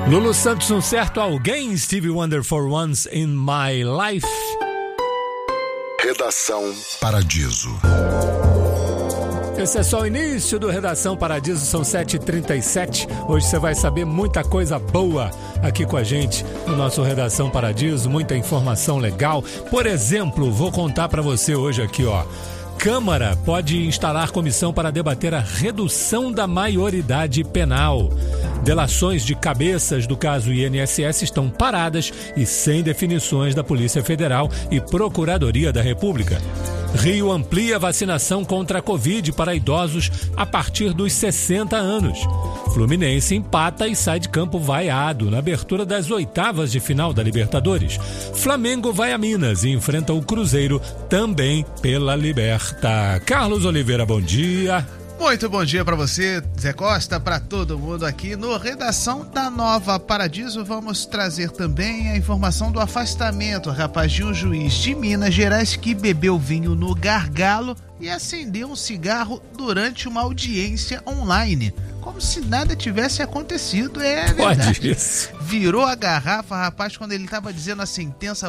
Lulu Santos, um certo alguém, Stevie Wonder for Once in My Life. Redação Paradiso. Esse é só o início do Redação Paradiso, são 7h37. Hoje você vai saber muita coisa boa aqui com a gente no nosso Redação Paradiso, muita informação legal. Por exemplo, vou contar para você hoje aqui, ó. Câmara pode instalar comissão para debater a redução da maioridade penal. Delações de cabeças do caso INSS estão paradas e sem definições da Polícia Federal e Procuradoria da República. Rio amplia vacinação contra a Covid para idosos a partir dos 60 anos. Fluminense empata e sai de campo vaiado na abertura das oitavas de final da Libertadores. Flamengo vai a Minas e enfrenta o Cruzeiro também pela Liberta. Carlos Oliveira, bom dia. Muito bom dia para você, Zé Costa, para todo mundo aqui no Redação da Nova Paradiso. Vamos trazer também a informação do afastamento, rapaz, de um juiz de Minas Gerais que bebeu vinho no gargalo e acendeu um cigarro durante uma audiência online. Como se nada tivesse acontecido, é verdade. Pode isso. Virou a garrafa, rapaz, quando ele tava dizendo a sentença.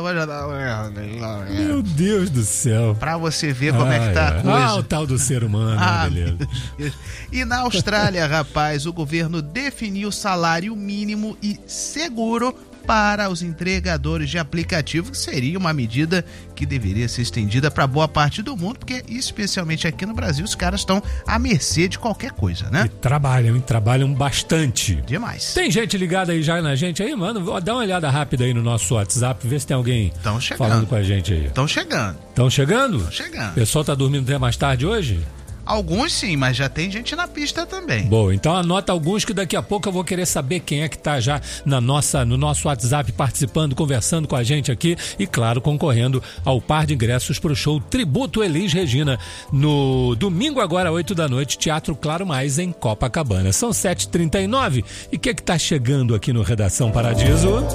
Meu Deus do céu. Pra você ver como é que tá a coisa. O tal do ser humano, beleza. E na Austrália, rapaz, o governo definiu salário mínimo e seguro para os entregadores de aplicativo, que seria uma medida que deveria ser estendida para boa parte do mundo, porque especialmente aqui no Brasil os caras estão à mercê de qualquer coisa, né? E trabalham bastante. Demais. Tem gente ligada aí já na gente aí, mano? Dá uma olhada rápida aí no nosso WhatsApp, vê se tem alguém falando com a gente aí. Estão chegando. Estão chegando? Estão chegando. O pessoal tá dormindo até mais tarde hoje? Alguns sim, mas já tem gente na pista também. Bom, então anota alguns que daqui a pouco eu vou querer saber quem é que tá já no nosso WhatsApp participando, conversando com a gente aqui e, claro, concorrendo ao par de ingressos pro show Tributo Elis Regina no domingo agora, 8 da noite, Teatro Claro Mais, em Copacabana. São 7h39 e o que tá chegando aqui no Redação Paradiso?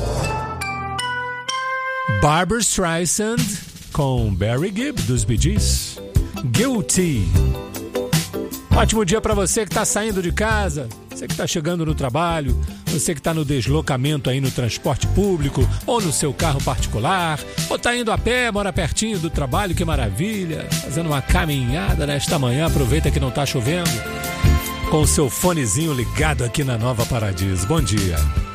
Barbra Streisand com Barry Gibb dos Bee Gees. Guilty. Ótimo dia para você que está saindo de casa, você que está chegando no trabalho, você que está no deslocamento aí no transporte público ou no seu carro particular, ou está indo a pé, mora pertinho do trabalho, que maravilha, fazendo uma caminhada nesta manhã, aproveita que não está chovendo, com o seu fonezinho ligado aqui na Nova Paradiso. Bom dia.